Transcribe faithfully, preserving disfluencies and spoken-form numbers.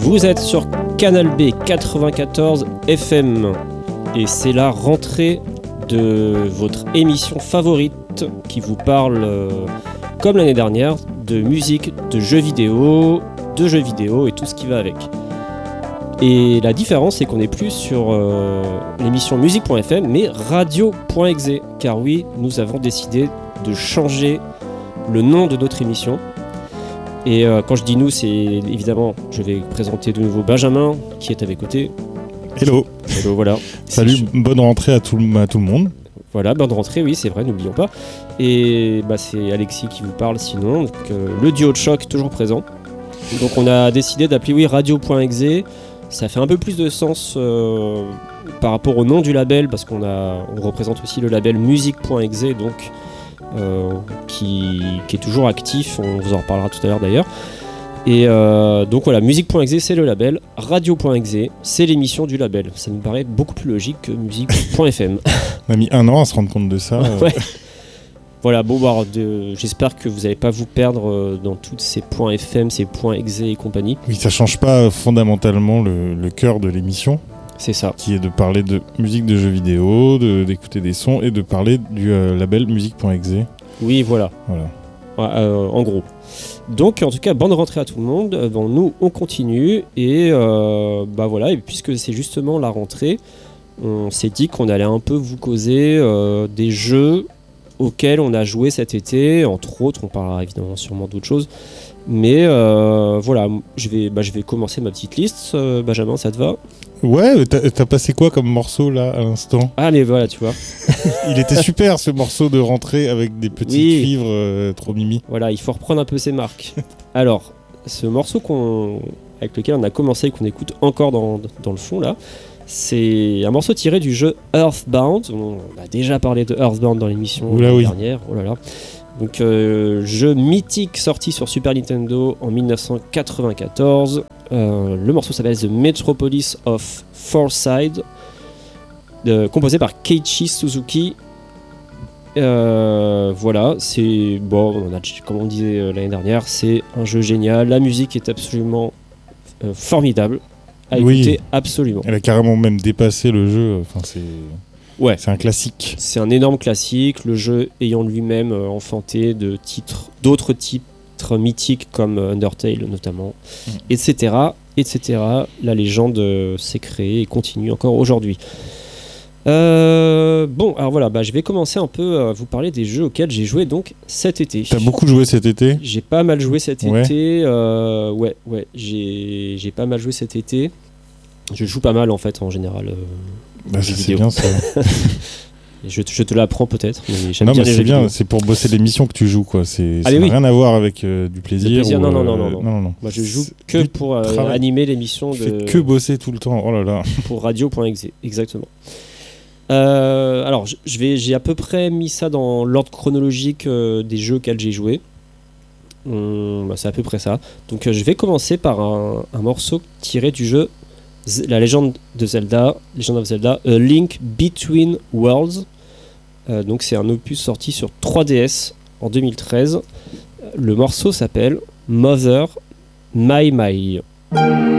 Vous êtes sur Canal B quatre-vingt-quatorze F M et c'est la rentrée de votre émission favorite qui vous parle, euh, comme l'année dernière, de musique, de jeux vidéo, de jeux vidéo et tout ce qui va avec. Et la différence, c'est qu'on n'est plus sur euh, l'émission musique point f m, mais radio point e x e. Car oui, nous avons décidé de changer le nom de notre émission. Et euh, quand je dis nous, c'est évidemment, je vais présenter de nouveau Benjamin, qui est à mes côtés. Hello. Hello, voilà. Salut, je... bonne rentrée à tout, à tout le monde. Voilà, bonne rentrée, oui, c'est vrai, n'oublions pas. Et bah, c'est Alexis qui vous parle sinon. Donc, euh, le duo de choc, toujours présent. Donc on a décidé d'appeler, oui, radio point e x e. Ça fait un peu plus de sens euh, par rapport au nom du label, parce qu'on a, on représente aussi le label musique point e x e, donc... Euh, qui, qui est toujours actif, on vous en reparlera tout à l'heure d'ailleurs. Et euh, donc voilà, musique point e x e c'est le label, radio point e x e c'est l'émission du label. Ça nous paraît beaucoup plus logique que musique point f m. On a mis un an à se rendre compte de ça. Ouais. Voilà, bon, bah, de, j'espère que vous n'allez pas vous perdre dans toutes ces points F M, ces points E X E et compagnie. Oui, ça change pas fondamentalement le, le cœur de l'émission. C'est ça. Qui est de parler de musique de jeux vidéo, de, d'écouter des sons et de parler du euh, label musique point e x e. Oui, voilà. Voilà. Ouais, euh, en gros. Donc, en tout cas, bonne rentrée à tout le monde. Bon, nous, on continue. Et euh, bah voilà, et puisque c'est justement la rentrée, on s'est dit qu'on allait un peu vous causer euh, des jeux auxquels on a joué cet été. Entre autres, on parlera évidemment sûrement d'autres choses. Mais euh, voilà, je vais, bah, je vais commencer ma petite liste. Euh, Benjamin, ça te va ? Ouais, t'as, t'as passé quoi comme morceau là à l'instant ? Ah mais voilà, tu vois. Il était super ce morceau de rentrée avec des petites oui. cuivres euh, trop mimi. Voilà, il faut reprendre un peu ses marques. Alors, ce morceau qu'on, avec lequel on a commencé et qu'on écoute encore dans, dans le fond là, c'est un morceau tiré du jeu Earthbound. On a déjà parlé de Earthbound dans l'émission Oula, oui. dernière. Oh là là. Donc, euh, jeu mythique sorti sur Super Nintendo en dix-neuf cent quatre-vingt-quatorze. Euh, le morceau s'appelle The Metropolis of Fourside, euh, composé par Keiichi Suzuki. Euh, voilà, c'est bon, on a, comme on disait euh, l'année dernière, c'est un jeu génial. La musique est absolument euh, formidable à écouter, oui. absolument. Elle a carrément même dépassé le jeu. Enfin, c'est. Ouais. C'est un classique. C'est un énorme classique, le jeu ayant lui-même euh, enfanté de titres, d'autres titres mythiques comme euh, Undertale notamment, mmh. et cetera, et cetera. La légende euh, s'est créée et continue encore aujourd'hui. Euh, bon, alors voilà, bah, je vais commencer un peu à vous parler des jeux auxquels j'ai joué donc cet été. T'as beaucoup joué cet été ? J'ai pas mal joué cet ouais. été. Euh, ouais, ouais, j'ai, j'ai pas mal joué cet été. Je joue pas mal en fait en général. Euh, Bah, ça, c'est bien ça. je, je te l'apprends peut-être. Mais j'aime non, bien mais les c'est bien, vidéo. c'est pour bosser l'émission que tu joues quoi. C'est, ça n'a oui. rien à voir avec euh, du plaisir. Le plaisir ou, non, non, euh, non, non, non, non, non. Moi je joue que du pour euh, animer l'émission tu de. Fais que bosser tout le temps. Oh là là. Pour radio point e x e, exactement. Euh, alors je vais, j'ai à peu près mis ça dans l'ordre chronologique euh, des jeux auxquels j'ai joué. Hum, bah, c'est à peu près ça. Donc euh, je vais commencer par un, un morceau tiré du jeu La légende de Zelda, Legend of Zelda, A Link Between Worlds. Euh, donc c'est un opus sorti sur trois D S en deux mille treize. Le morceau s'appelle Mother My My.